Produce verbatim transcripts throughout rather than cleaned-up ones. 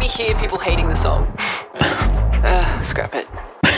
we hear people hating the song. uh, scrap it.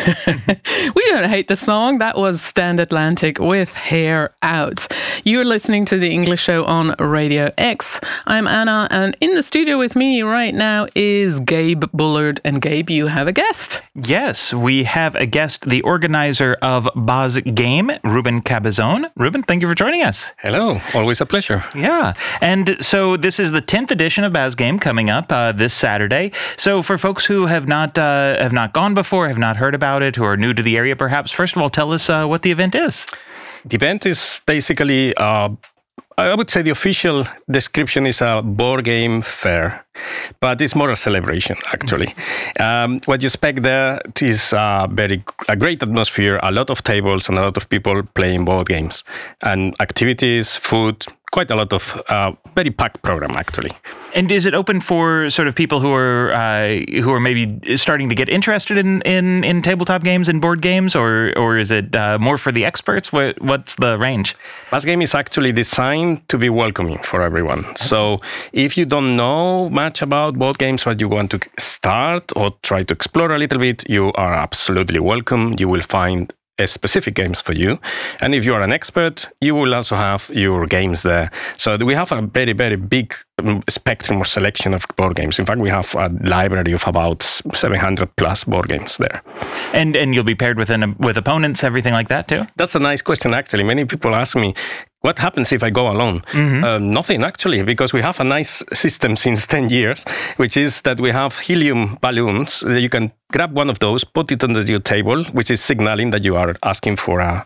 We don't hate the song. That was Stand Atlantic with Hair Out. You're listening to The English Show on Radio X. I'm Anna, and in the studio with me right now is Gabe Bullard. And Gabe, you have a guest. Yes, we have a guest, the organizer of Baz Game, Ruben Cabezon. Ruben, thank you for joining us. Hello, always a pleasure. Yeah, and so this is the tenth edition of Baz Game coming up uh, this Saturday. So for folks who have not uh, have not gone before, have not heard about it, who are new to the area perhaps, first of all, tell us uh, what the event is. The event is basically, uh, I would say the official description is a board game fair, but it's more a celebration, actually. Um, what you expect there is a very a great atmosphere, a lot of tables and a lot of people playing board games, and activities, food, quite a lot of uh, very packed program, actually. And is it open for sort of people who are uh, who are maybe starting to get interested in, in, in tabletop games and board games, or or is it uh, more for the experts? What what's the range? Baz Game is actually designed to be welcoming for everyone. Okay. So if you don't know much about board games, but you want to start or try to explore a little bit, you are absolutely welcome. You will find Uh, specific games for you. And if you are an expert, you will also have your games there. So we have a very, very big spectrum or selection of board games. In fact, we have a library of about seven hundred plus board games there. And and you'll be paired with an, with opponents, everything like that too? That's a nice question, actually. Many people ask me, what happens if I go alone? Mm-hmm. Uh, nothing, actually, because we have a nice system since ten years, which is that we have helium balloons. You can grab one of those, put it under your table, which is signaling that you are asking for a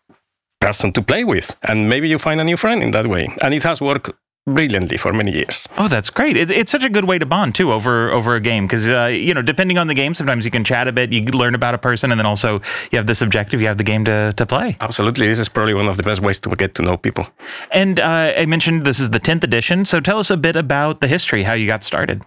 person to play with. And maybe you find a new friend in that way. And it has worked brilliantly for many years. Oh, that's great. It, it's such a good way to bond, too, over over a game. Because, uh, you know, depending on the game, sometimes you can chat a bit, you learn about a person, and then also you have this objective, you have the game to, to play. Absolutely. This is probably one of the best ways to get to know people. And uh, I mentioned this is the tenth edition, so tell us a bit about the history, how you got started.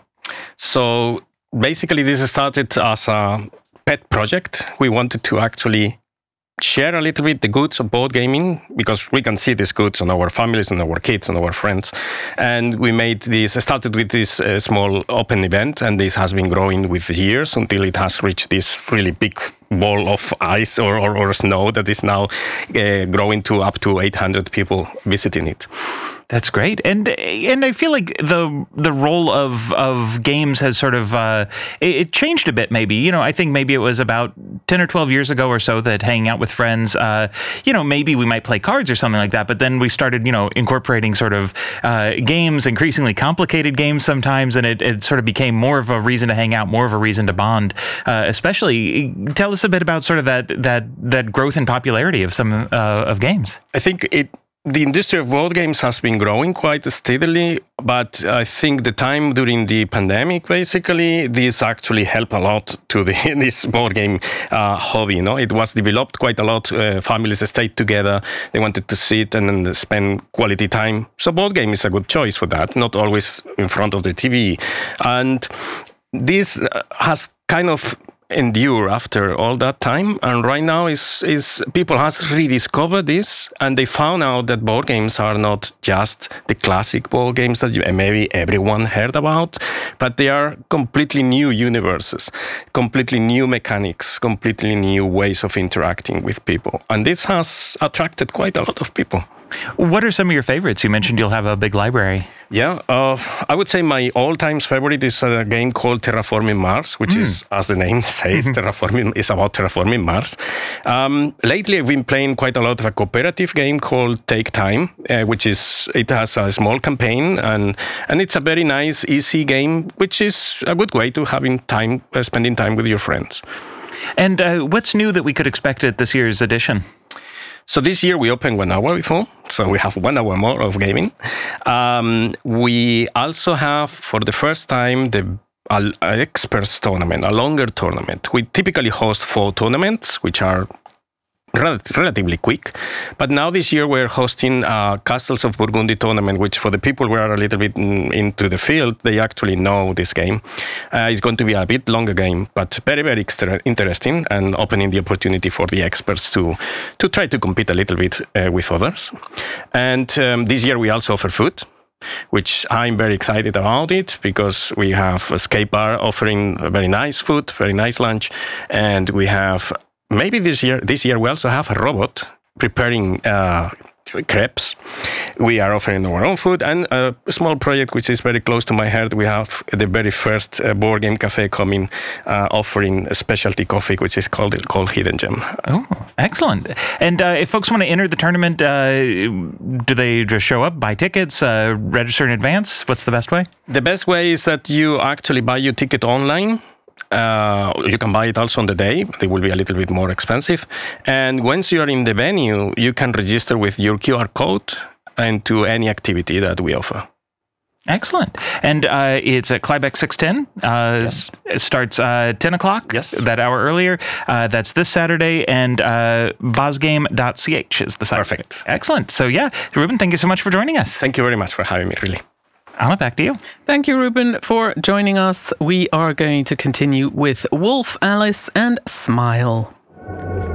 So basically, this started as a pet project. We wanted to actually share a little bit the goods of board gaming, because we can see these goods on our families and our kids and our friends. And we made this, started with this uh, small open event, and this has been growing with years until it has reached this really big ball of ice or, or, or snow that is now uh, growing to up to eight hundred people visiting it. That's great, and and I feel like the the role of of games has sort of uh, it, it changed a bit. Maybe you know I think maybe it was about ten or twelve years ago or so that hanging out with friends, uh, you know maybe we might play cards or something like that. But then we started you know incorporating sort of uh, games, increasingly complicated games sometimes, and it, it sort of became more of a reason to hang out, more of a reason to bond. Uh, especially, tell us a bit about sort of that that that growth and popularity of some uh, of games. I think it. The industry of board games has been growing quite steadily, but I think the time during the pandemic, basically, this actually helped a lot to the, this board game uh, hobby. You know, it was developed quite a lot. Uh, families stayed together. They wanted to sit and spend quality time. So board game is a good choice for that, not always in front of the T V. And this has kind of endure after all that time, and right now is is people has rediscovered this, and they found out that board games are not just the classic board games that you, maybe everyone heard about, but they are completely new universes, completely new mechanics, completely new ways of interacting with people, and this has attracted quite a lot of people. What are some of your favorites? You mentioned you'll have a big library. Yeah, uh, I would say my all-time favorite is a game called Terraforming Mars, which mm. is, as the name says, terraforming is about terraforming Mars. Um, lately, I've been playing quite a lot of a cooperative game called Take Time, uh, which is it has a small campaign, and and it's a very nice, easy game, which is a good way to having time, uh, spending time with your friends. And uh, what's new that we could expect at this year's edition? So this year we opened one hour before, so we have one hour more of gaming. Um, we also have, for the first time, the uh, experts tournament, a longer tournament. We typically host four tournaments, which are rel- relatively quick. But now this year we're hosting a Castles of Burgundy tournament, which for the people who are a little bit in, into the field, they actually know this game. Uh, it's going to be a bit longer game, but very, very extra- interesting and opening the opportunity for the experts to, to try to compete a little bit uh, with others. And um, this year we also offer food. which I'm very excited about it because we have Escape Bar offering very nice food, very nice lunch, and we have maybe this year. This year we also have a robot preparing uh, crepes. We are offering our own food, and a small project which is very close to my heart. We have the very first uh, board game cafe coming, uh, offering a specialty coffee which is called called Hidden Gem. Oh, excellent! And uh, if folks want to enter the tournament, uh, do they just show up, buy tickets, uh, register in advance? What's the best way? The best way is that you actually buy your ticket online. Uh, you can buy it also on the day. They will be a little bit more expensive. And once you are in the venue, you can register with your Q R code and to any activity that we offer. Excellent. And uh, it's at Kleibeck six ten. Uh, Yes. It starts uh, ten o'clock, Yes. that hour earlier. Uh, that's this Saturday. And uh, bosgame dot c h is the site. Perfect. Excellent. So yeah, Ruben, thank you so much for joining us. Thank you very much for having me, really. Anna, back to you. Thank you, Ruben, for joining us. We are going to continue with Wolf Alice and Smile.